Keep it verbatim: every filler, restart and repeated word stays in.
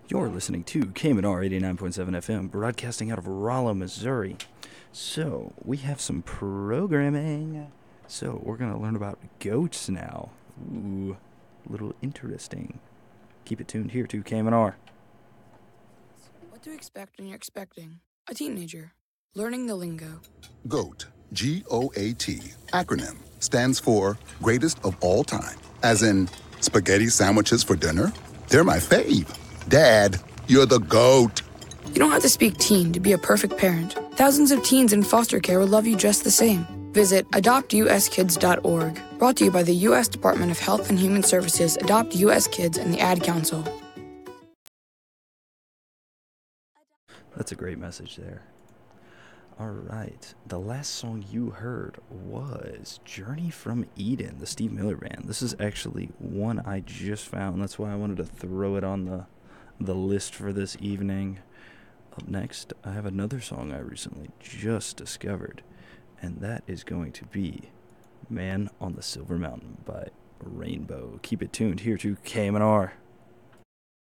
You're listening to K M R eighty-nine point seven F M, broadcasting out of Rolla, Missouri. So, we have some programming. So, we're going to learn about goats now. Ooh, a little interesting. Keep it tuned here to K M R. What to expect when you're expecting a teenager. Learning the lingo. GOAT, G O A T, acronym, stands for Greatest of All Time. As in, spaghetti sandwiches for dinner? They're my fave. Dad, you're the GOAT. You don't have to speak teen to be a perfect parent. Thousands of teens in foster care will love you just the same. Visit adopt u s kids dot org. Brought to you by the U S Department of Health and Human Services, Adopt U S Kids, and the Ad Council. That's a great message there. All right. The last song you heard was Journey from Eden, the Steve Miller Band. This is actually one I just found. That's why I wanted to throw it on the the list for this evening. Up next, I have another song I recently just discovered, and that is going to be Man on the Silver Mountain by Rainbow. Keep it tuned here to K M R.